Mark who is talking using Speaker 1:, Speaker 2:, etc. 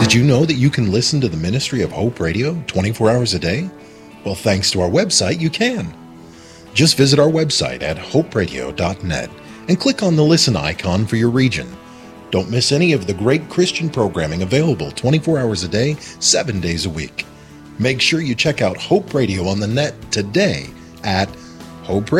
Speaker 1: Did you know that you can listen to the Ministry of Hope Radio 24 hours a day? Well, thanks to our website, you can. Just visit our website at hoperadio.net and click on the listen icon for your region. Don't miss any of the great Christian programming available 24 hours a day, 7 days a week. Make sure you check out Hope Radio on the net today at Hope Radio.